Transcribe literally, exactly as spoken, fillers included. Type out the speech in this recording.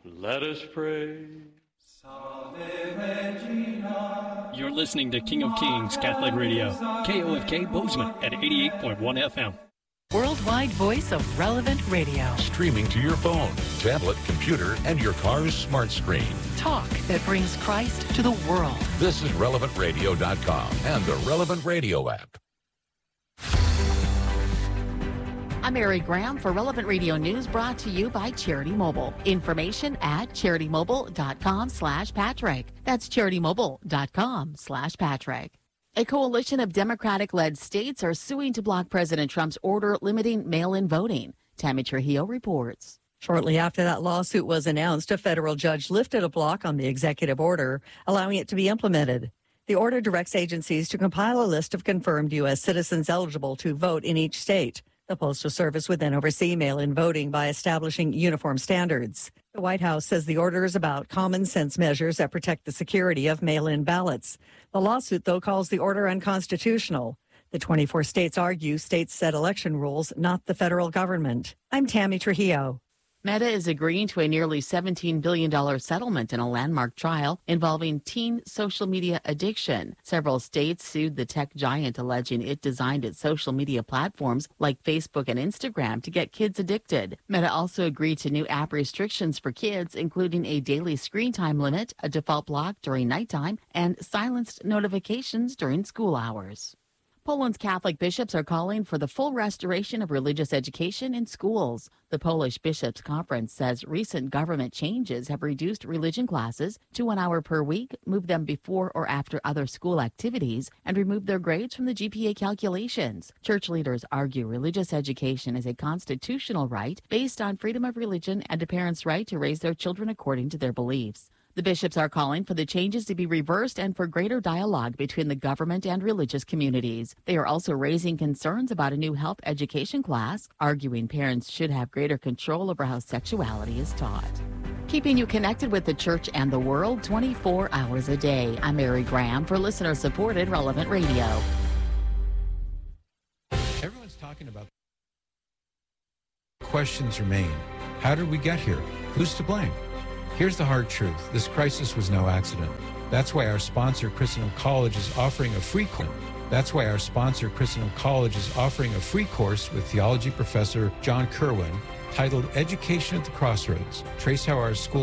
Let us pray. You're listening to King of Kings Catholic Radio, K O F K Bozeman at eighty-eight point one F M. Worldwide voice of relevant radio. Streaming to your phone, tablet, computer, and your car's smart screen. Talk that brings Christ to the world. This is relevant radio dot com and the Relevant Radio app. I'm Mary Graham for Relevant Radio News, brought to you by Charity Mobile. Information at charitymobile.com slash Patrick. That's charitymobile.com slash Patrick. A coalition of Democratic-led states are suing to block President Trump's order limiting mail-in voting. Tammy Trujillo reports. Shortly after that lawsuit was announced, a federal judge lifted a block on the executive order, allowing it to be implemented. The order directs agencies to compile a list of confirmed U S citizens eligible to vote in each state. The Postal Service would then oversee mail-in voting by establishing uniform standards. The White House says the order is about common sense measures that protect the security of mail-in ballots. The lawsuit, though, calls the order unconstitutional. The twenty-four states argue states set election rules, not the federal government. I'm Tammy Trujillo. Meta is agreeing to a nearly seventeen billion dollars settlement in a landmark trial involving teen social media addiction. Several states sued the tech giant, alleging it designed its social media platforms like Facebook and Instagram to get kids addicted. Meta also agreed to new app restrictions for kids, including a daily screen time limit, a default block during nighttime, and silenced notifications during school hours. Poland's Catholic bishops are calling for the full restoration of religious education in schools. The Polish Bishops' Conference says recent government changes have reduced religion classes to one hour per week, moved them before or after other school activities, and removed their grades from the G P A calculations. Church leaders argue religious education is a constitutional right based on freedom of religion and a parent's right to raise their children according to their beliefs. The bishops are calling for the changes to be reversed and for greater dialogue between the government and religious communities. They are also raising concerns about a new health education class, arguing parents should have greater control over how sexuality is taught. Keeping you connected with the church and the world twenty-four hours a day. I'm Mary Graham for listener-supported Relevant Radio. Everyone's talking about questions remain. How did we get here? Who's to blame? Here's the hard truth. This crisis was no accident. That's why our sponsor, Christendom College, is offering a free course. That's why our sponsor, Christendom College, is offering a free course with theology professor John Kerwin titled Education at the Crossroads. Trace how our school